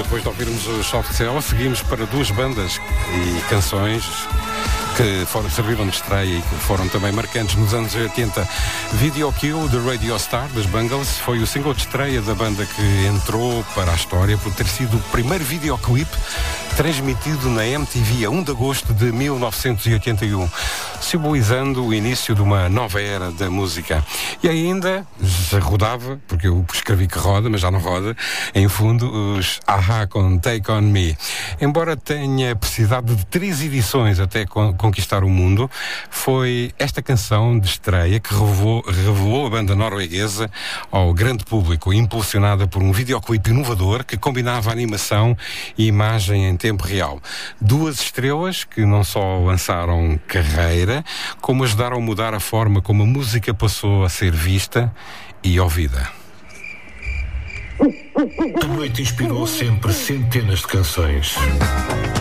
depois de ouvirmos o Soft Cell, seguimos para duas bandas e canções que serviram de estreia e que foram também marcantes nos anos 80. Video Kill, de Radio Star, das Bangles, foi o single de estreia da banda que entrou para a história por ter sido o primeiro videoclipe transmitido na MTV a 1 de agosto de 1981, simbolizando o início de uma nova era da música. E ainda já rodava, porque eu escrevi que roda, mas já não roda, em fundo, os A-ha com Take On Me. Embora tenha precisado de 3 edições até conquistar o mundo, foi esta canção de estreia que revelou a banda norueguesa ao grande público, impulsionada por um videoclipe inovador que combinava animação e imagem em tempo real. 2 estrelas que não só lançaram carreira, como ajudaram a mudar a forma como a música passou a ser vista e ouvida. A noite inspirou sempre centenas de canções.